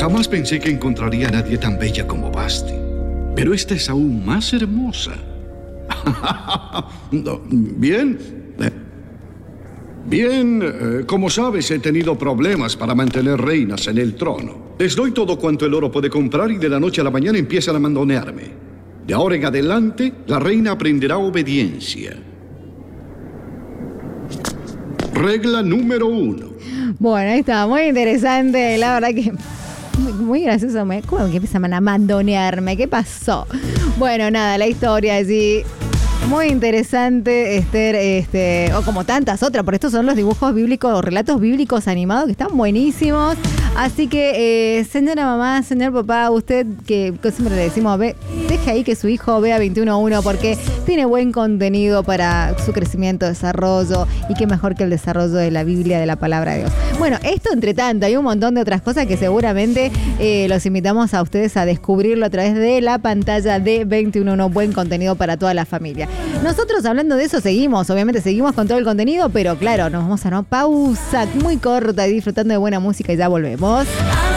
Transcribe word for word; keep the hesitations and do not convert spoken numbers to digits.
Jamás pensé que encontraría a nadie tan bella como Basti. Pero esta es aún más hermosa. No, bien. Eh, Bien, eh, como sabes, he tenido problemas para mantener reinas en el trono. Les doy todo cuanto el oro puede comprar y de la noche a la mañana empiezan a mandonearme. De ahora en adelante, la reina aprenderá obediencia. Regla número uno. Bueno, ahí está, muy interesante, la verdad que muy, muy gracioso. Me, ¿Cómo que empiezan a mandonearme? ¿Qué pasó? Bueno, nada, la historia allí muy interesante, Esther, este, o como tantas otras, por estos son los dibujos bíblicos o relatos bíblicos animados que están buenísimos. Así que, eh, señora mamá, señor papá, usted que siempre le decimos, ve, deje ahí que su hijo vea veintiuno uno porque tiene buen contenido para su crecimiento, desarrollo, y qué mejor que el desarrollo de la Biblia, de la palabra de Dios. Bueno, esto entre tanto, hay un montón de otras cosas que seguramente eh, los invitamos a ustedes a descubrirlo a través de la pantalla de veintiuno uno, buen contenido para toda la familia. Nosotros hablando de eso seguimos, obviamente seguimos con todo el contenido, pero claro, nos vamos a una pausa muy corta y disfrutando de buena música y ya volvemos.